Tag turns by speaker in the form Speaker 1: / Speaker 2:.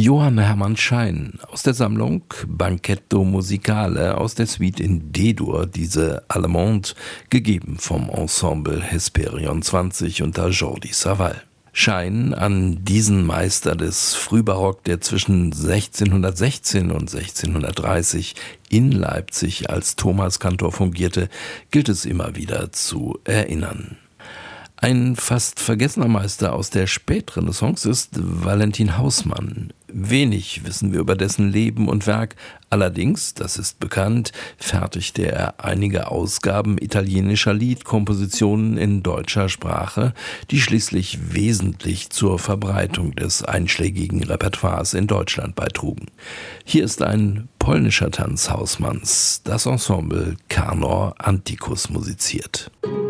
Speaker 1: Johann Hermann Schein aus der Sammlung Banchetto Musicale aus der Suite in D-Dur, diese Allemande, gegeben vom Ensemble Hesperion 20 unter Jordi Savall. Schein an diesen Meister des Frühbarock, der zwischen 1616 und 1630 in Leipzig als Thomaskantor fungierte, gilt es immer wieder zu erinnern. Ein fast vergessener Meister aus der Spätrenaissance ist Valentin Hausmann. Wenig wissen wir über dessen Leben und Werk. Allerdings, das ist bekannt, fertigte er einige Ausgaben italienischer Liedkompositionen in deutscher Sprache, die schließlich wesentlich zur Verbreitung des einschlägigen Repertoires in Deutschland beitrugen. Hier ist ein polnischer Tanz Hausmanns, das Ensemble Canor Antiquus musiziert.